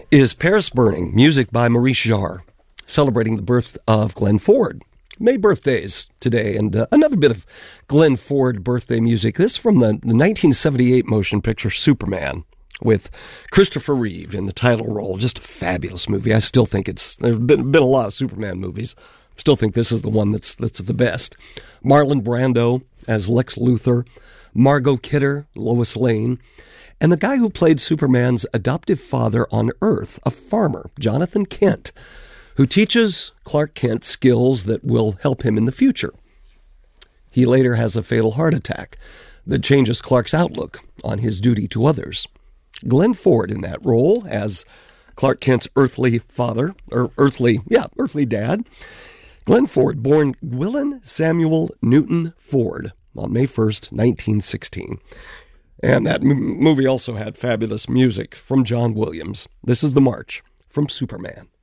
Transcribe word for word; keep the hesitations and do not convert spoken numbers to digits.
is Paris Burning, music by Maurice Jarre, celebrating the birth of Glenn Ford. May birthdays today, and uh, another bit of Glenn Ford birthday music. This from the, the nineteen seventy-eight motion picture Superman, with Christopher Reeve in the title role. Just a fabulous movie. I still think it's, there's been, been a lot of Superman movies. Still think this is the one that's that's the best. Marlon Brando as Lex Luthor, Margot Kidder, Lois Lane, and the guy who played Superman's adoptive father on Earth, a farmer, Jonathan Kent, who teaches Clark Kent skills that will help him in the future. He later has a fatal heart attack that changes Clark's outlook on his duty to others. Glenn Ford in that role as Clark Kent's earthly father, or earthly, yeah, earthly dad. Glenn Ford, born Gwilyn Samuel Newton Ford on May first, nineteen sixteen. And that m- movie also had fabulous music from John Williams. This is The March from Superman.